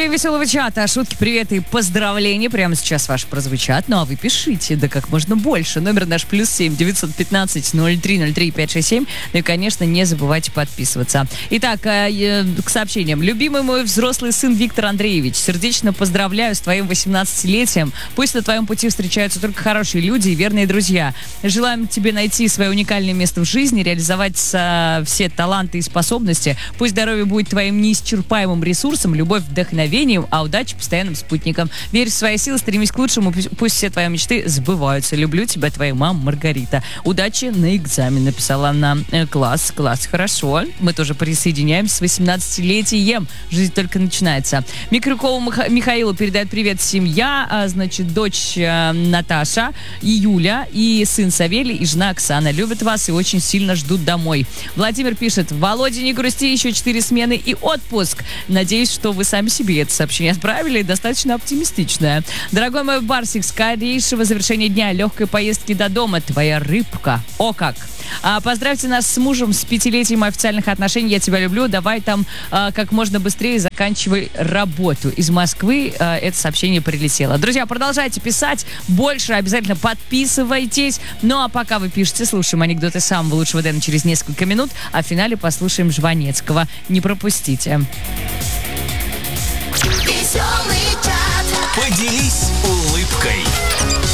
веселого чата. Шутки, приветы и поздравления прямо сейчас ваши прозвучат. Ну а вы пишите, да как можно больше. Номер наш +7 915 03 03 567. Ну и, конечно, не забывайте подписываться. Итак, к сообщениям. Любимый мой взрослый сын Виктор Андреевич, сердечно поздравляю с твоим 18-летием. Пусть на твоем пути встречаются только хорошие люди и верные друзья. Желаем тебе найти свое уникальное место в жизни, реализовать все таланты и способности. Пусть здоровье будет твоим неисчерпаемым ресурсом, любовь вдохновением, а удача постоянным спутником. Верь в свои силы, стремись к лучшему, пусть все твои мечты сбываются. Люблю тебя, твоя мама Маргарита. Удачи на экзамен, написала она. Класс, хорошо. Мы тоже присоединяемся с 18-летием. Жизнь только начинается. Микрокову Михаилу передает привет семья, значит, дочь Наташа и Юля, и сын Савелий, и жена Оксана. Любят вас и очень сильно ждут домой. Владимир пишет: Володя, не грусти, еще 4 смены и отпуск. Надеюсь, что вы сами себе это сообщение отправили, достаточно оптимистичное. Дорогой мой Барсик, скорейшего завершения дня, легкой поездки до дома, твоя рыбка. О как! Поздравьте нас с мужем с 5-летием официальных отношений. Я тебя люблю. Давай там как можно быстрее заканчивай работу. Из Москвы это сообщение прилетело. Друзья, продолжайте писать. Больше обязательно подписывайтесь. Ну а пока вы пишете, слушаем анекдоты самого лучшего Дэна через несколько минут. А в финале послушаем Жванецкого. Не пропустите. Веселый чат. Поделись улыбкой.